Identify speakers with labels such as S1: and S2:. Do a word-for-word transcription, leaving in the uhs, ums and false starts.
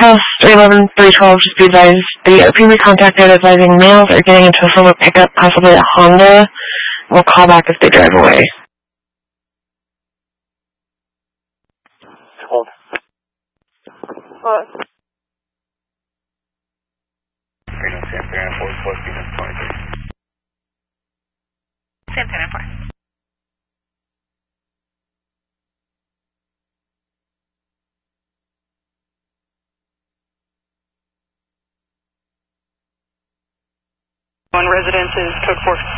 S1: House three eleven three twelve, just be advised, the O P we contacted advising males are getting into a form of pickup, possibly a Honda. We'll call back if they drive away.
S2: Hold.
S3: What?
S2: Reno Santana four, four, twenty-three.
S4: Santana four.
S3: One residence is code four.